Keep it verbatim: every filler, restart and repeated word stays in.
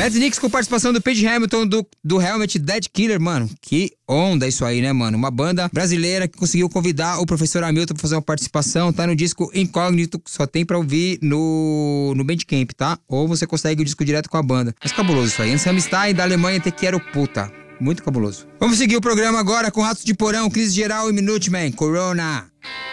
Mad Nix com participação do Page Hamilton do, do Helmet Dead Killer, mano. Que onda isso aí, né, mano? Uma banda brasileira que conseguiu convidar o professor Hamilton pra fazer uma participação. Tá no disco Incógnito, que só tem pra ouvir no, no Bandcamp, tá? Ou você consegue o disco direto com a banda. Mas cabuloso isso aí. Anselmstein da Alemanha, Te Quero Puta. Muito cabuloso. Vamos seguir o programa agora com Ratos de Porão, Crise Geral e Minuteman. Corona.